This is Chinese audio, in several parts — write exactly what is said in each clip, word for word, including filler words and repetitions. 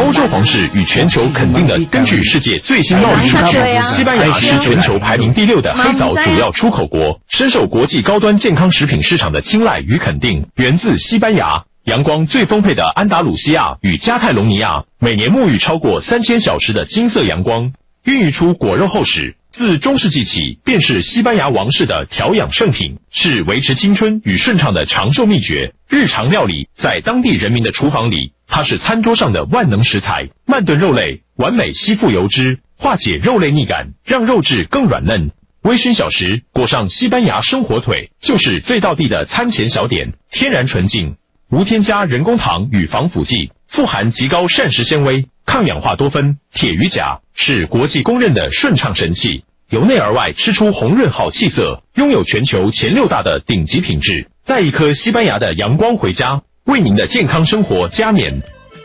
欧洲皇室与全球肯定的，根据世界最新贸易数据，西班牙是全球排名第六的黑枣主要出口国，深受国际高端健康食品市场的青睐与肯定。源自西班牙，阳光最丰沛的安达鲁西亚与加泰隆尼亚，每年沐浴超过三千小时的金色阳光，孕育出果肉厚实。自中世纪起，便是西班牙王室的调养圣品，是维持青春与顺畅的长寿秘诀。日常料理，在当地人民的厨房里，它是餐桌上的万能食材。慢炖肉类，完美吸附油脂，化解肉类腻感，让肉质更软嫩。微醺小食，裹上西班牙生火腿，就是最道地的餐前小点。天然纯净，无添加人工糖与防腐剂，富含极高膳食纤维、抗氧化多酚、铁与钾，是国际公认的顺畅神器。由内而外吃出红润好气色，拥有全球前六大的顶级品质。带一颗西班牙的阳光回家，为您的健康生活加冕。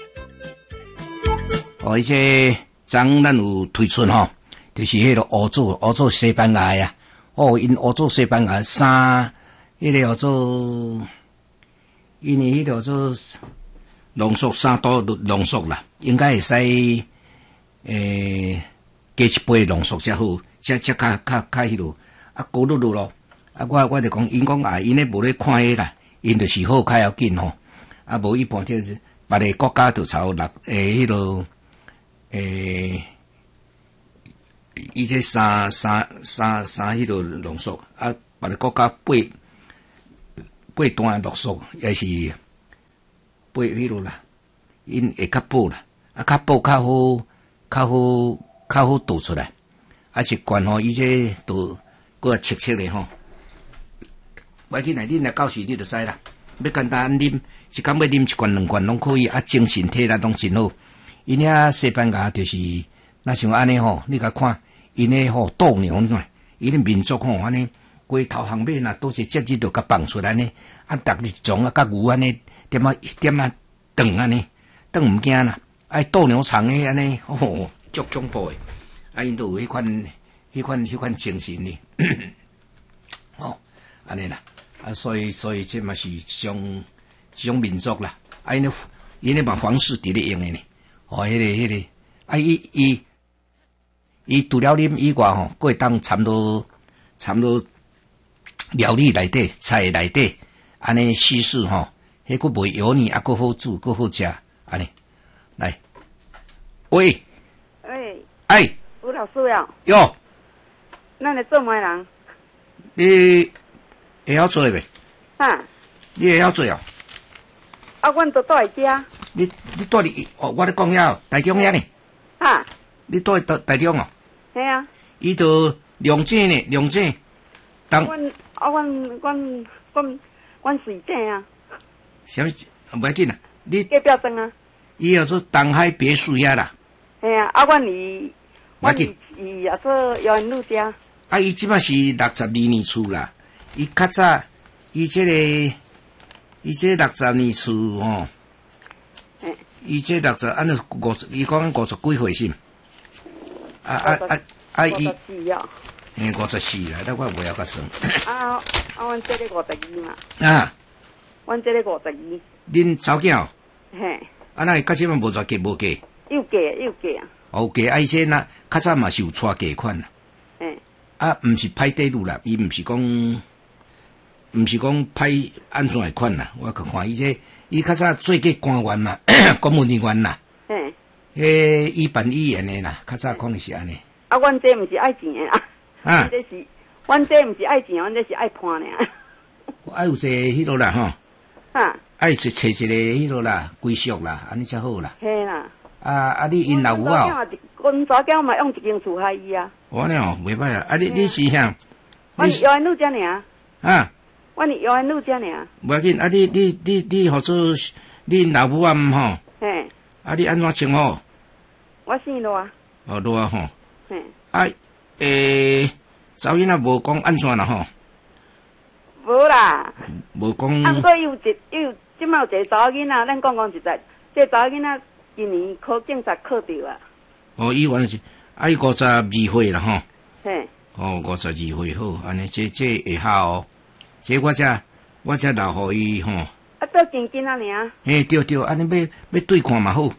哦，迄个昨咱有推出吼，就是迄个欧洲欧洲西班牙呀。哦，因欧洲西班牙三，迄个叫做，因为迄个叫做浓缩三度浓缩啦，应该会使诶加一杯浓缩才好。才才较较较迄落，啊高露露咯，啊我我就讲，因讲啊，因咧无咧看迄啦，因就是好较要紧吼，啊无一般就是别个国家就朝六诶迄落诶，伊这三三三三迄落浓缩，啊别个国家八八段浓缩，也是八迄落啦，因会较薄啦，啊较薄较好较好较好倒出来。啊是罐吼，伊这都搁切切咧吼，袂紧来，恁来到时你就使啦。要简单啉，一工要啉一罐两罐拢可以，啊精神体力拢真好。因遐西班牙就是，若像安尼吼，你甲看，因咧吼斗牛呢，因咧民族吼安尼，龟头项尾呐，都是节日就甲放出来呢，啊逐日种啊甲牛安尼，点啊点啊长安尼，长毋惊啦，爱斗牛场诶安尼，吼足恐怖诶。啊，因都有迄款、迄款、迄款精神哩，哦，安尼啦，啊，所以所以这嘛是一种一种民族啦，啊，因咧因咧把皇室伫咧用诶呢，哦，迄、那个迄、那个，啊，伊伊伊除了啉以外吼，佫会当掺落掺落料理内底、菜内底，安尼稀释吼，迄佫袂油腻，啊，佫好煮，佫好食，安尼，来，喂， 喂， 哎。 吴老师呀， 哟， 咱来做咩人？ 你会晓做袂？ 哈， 你会晓做哦？ 啊，阮都住在家。 你你住伫哦，我咧讲遐台中遐呢。 哈， 你住伫台中哦？ 系啊。 伊都龙井呢，龙井。当阮啊，阮阮阮阮水井啊。 啥物？袂要紧啦，你隔壁庄啊。 伊叫做东海别墅遐啦。 系啊，啊，阮离。我伊伊也说姚文路家。 啊，伊即摆是六十二年厝啦。伊较早，伊即、这个，伊即六十年厝吼。嗯。伊即六十，安尼五十，伊讲五十几岁是？啊啊啊啊！伊。五十四哦。嘿，五十四啦，那我袂晓甲算。 啊啊！阮这里五十二嘛。 啊。 阮这里五十二。 恁查囝哦？ 嘿。 啊，那到即摆无偌嫁无嫁？ 又嫁又嫁。 哦，嫁啊！这那较早嘛是有带嫁款啦。 嗯。啊， 毋是歹地路啦，伊毋是讲，毋是讲歹安怎诶款啦。我看看伊这，伊较早做过官员嘛，公务人员啦。嗯。迄一板一眼诶啦，较早可能是安尼。 啊，阮这毋是爱钱诶啊。 啊。 这是，阮这毋是爱钱，阮这是爱判尔。 爱有一个迄落啦吼。 啊。 爱是找一个迄落啦，归属啦，安尼才好啦。 嘿啦。 啊啊！你因老有啊？ 阮查囝嘛用一间厝害伊啊。 我呢哦，袂歹啊！啊，你你是啥？ 我是姚安路遮尔。 啊。 我是姚安路遮尔。 无要紧，啊！你你你你合做你老母啊毋吼？ 嘿。 啊！你安怎称呼？ 我姓罗啊。 哦，罗啊吼。 嘿。 啊，诶，查囡仔无讲安怎啦吼？ 无啦。 无讲。 啊，不过有一有即摆有一个查囡仔，咱讲讲实在，这查囡仔。今年考警察考到啊！ 哦，伊原来是啊，伊五十二岁啦吼。 嘿。 哦，五十二岁好，安尼这这会好哦。这我才我才留互伊吼。 啊，倒紧紧啊尔。 嘿，对对，安尼要要对看嘛好。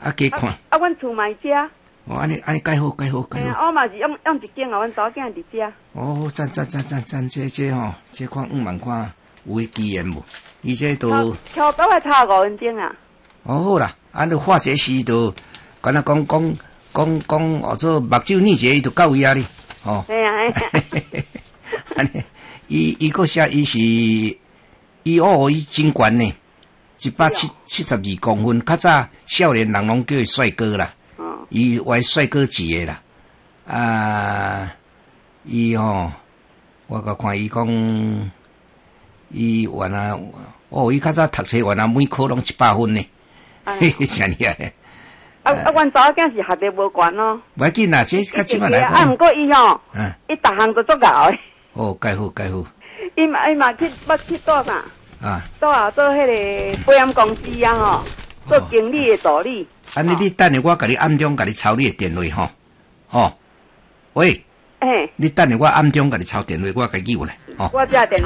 啊，加看。 啊，阮厝嘛遮。 哦，安尼安尼介好介好介好。 我嘛是用用一间啊，阮查某囝伫遮。 哦，赞赞赞赞赞，这这吼，这款五万块有诶基验无？伊这都超高还差五分钟啊。 哦好啦，安尼化学系都，敢若讲讲讲讲，哦做目睭逆节伊都到位啊哩，哦。 哎呀哎。 安尼，伊伊个写伊是伊哦伊真悬呢，一百七七十二公分，较早少年人拢叫伊帅哥啦。伊为帅哥级的啦，啊，伊吼，我甲看伊讲，伊原来哦，伊较早读册原来每科拢一百分呢，嘿嘿，啥厉害？ 啊啊，阮查某囝是学历无悬咯。 无要紧啦，这较即摆来讲。 啊，毋过伊吼，嗯，伊逐项都做熬的。 哦，介好介好。 伊嘛伊嘛去捌去倒啥？ 啊， 倒啊做迄个保险公司啊吼，做经理的助理。 安尼，你等下我甲你暗中甲你抄你的电话吼，吼，喂， 诶， 你等下我暗中甲你抄电话，我甲记过来，吼。 我这电。